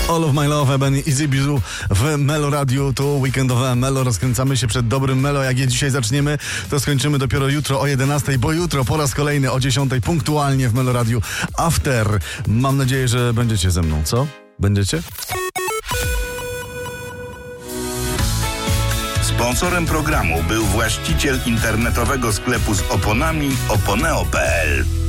All of My Love, Eben i Easy Bizu w Melo Radiu. Tu weekendowe Melo, rozkręcamy się przed dobrym Melo. Jak je dzisiaj zaczniemy, to skończymy dopiero jutro o 11, bo jutro po raz kolejny o 10 punktualnie w Melo Radiu After. Mam nadzieję, że będziecie ze mną, co? Będziecie? Sponsorem programu był właściciel internetowego sklepu z oponami oponeo.pl.